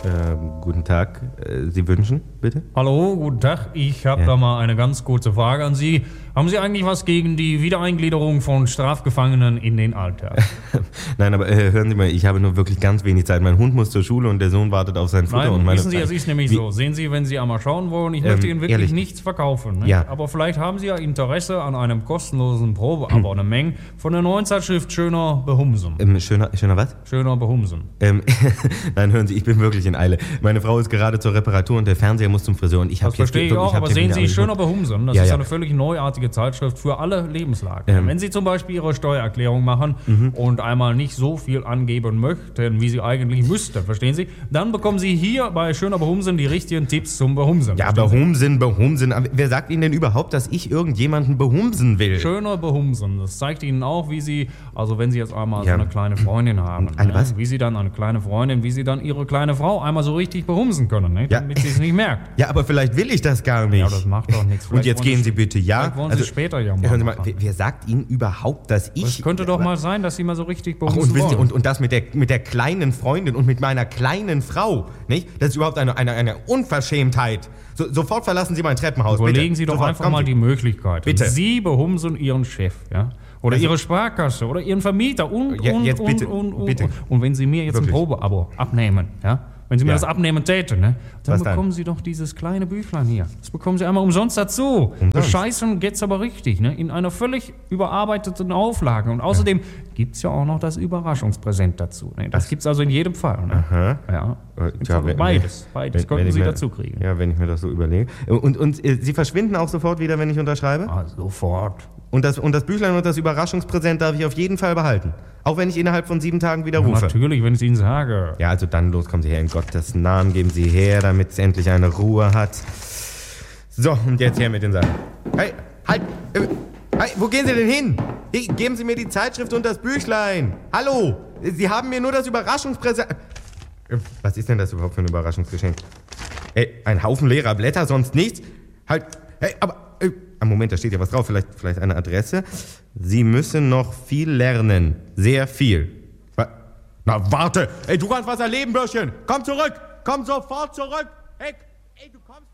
Guten Tag. Sie wünschen, bitte? Hallo, guten Tag. Ich habe da mal eine ganz kurze Frage an Sie. Haben Sie eigentlich was gegen die Wiedereingliederung von Strafgefangenen in den Alltag? Nein, aber hören Sie mal, ich habe nur wirklich ganz wenig Zeit. Mein Hund muss zur Schule und der Sohn wartet auf sein Futter. Nein, und meine wissen Sie, es ist nämlich so. Sehen Sie, wenn Sie einmal schauen wollen, ich möchte Ihnen wirklich ehrlich? nichts verkaufen. Ne? Ja. Aber vielleicht haben Sie ja Interesse an einem kostenlosen Probeabonnement von der neuen Zeitschrift Schöner Behumsen. Schöner was? Schöner Behumsen. Nein, hören Sie, ich bin wirklich in Eile. Meine Frau ist gerade zur Reparatur und der Fernseher muss zum Friseur. Und ich Das verstehe ich auch, aber sehen Sie, Schöner Behumsen, das ist eine völlig neuartige Zeitschrift für alle Lebenslagen. Wenn Sie zum Beispiel Ihre Steuererklärung machen und einmal nicht so viel angeben möchten, wie Sie eigentlich müssten, verstehen Sie, dann bekommen Sie hier bei Schöner Behumsen die richtigen Tipps zum Behumsen. Ja, Behumsen. Aber wer sagt Ihnen denn überhaupt, dass ich irgendjemanden behumsen will? Schöner Behumsen. Das zeigt Ihnen auch, wie Sie, also wenn Sie jetzt einmal so eine kleine Freundin haben, was? wie Sie dann eine kleine Freundin, wie Sie dann Ihre kleine Frau einmal so richtig behumsen können, ne? Damit sie es nicht merkt. Ja, aber vielleicht will ich das gar nicht. Ja, das macht doch nichts. Und jetzt gehen Sie bitte, ja? Vielleicht wollen Sie später ja mal. Hören Sie mal, wer sagt Ihnen überhaupt, dass ich... Es könnte doch mal sein, dass Sie mal so richtig behumsen wollen. Und das mit der kleinen Freundin und mit meiner kleinen Frau, nicht? Das ist überhaupt eine Unverschämtheit. Sofort verlassen Sie mein Treppenhaus. Überlegen Sie doch einfach mal die Möglichkeit. Bitte. Sie behumsen Ihren Chef, ja? Oder Ihre Sparkasse oder Ihren Vermieter und. Und wenn Sie mir jetzt ein Probeabo abnehmen, ja? Wenn Sie mir das abnehmen täten, ne? Dann bekommen Sie doch dieses kleine Büchlein hier. Das bekommen Sie einmal umsonst dazu. Bescheißen geht's aber richtig, ne? In einer völlig überarbeiteten Auflage. Und außerdem gibt's ja auch noch das Überraschungspräsent dazu. Ne? Das gibt's also in jedem Fall. Ne? Aha. Ja. Beides könnten Sie dazu kriegen. Ja, wenn ich mir das so überlege. Und Sie verschwinden auch sofort wieder, wenn ich unterschreibe? Ah, sofort. Und das Büchlein und das Überraschungspräsent darf ich auf jeden Fall behalten. Auch wenn ich innerhalb von 7 Tagen wieder rufe. Natürlich, wenn ich es Ihnen sage. Ja, also dann los, kommen Sie her. In Gottes Namen geben Sie her, damit es endlich eine Ruhe hat. So, und jetzt her mit den Sachen. Hey, halt! Hey, wo gehen Sie denn hin? Hey, geben Sie mir die Zeitschrift und das Büchlein. Hallo! Sie haben mir nur das Überraschungspräsent... Was ist denn das überhaupt für ein Überraschungsgeschenk? Ey, ein Haufen leerer Blätter, sonst nichts? Halt, hey, aber... Moment, da steht ja was drauf, vielleicht eine Adresse. Sie müssen noch viel lernen. Sehr viel. Na, warte! Ey, du kannst was erleben, Bürschchen! Komm zurück! Komm sofort zurück! Hey, du kommst...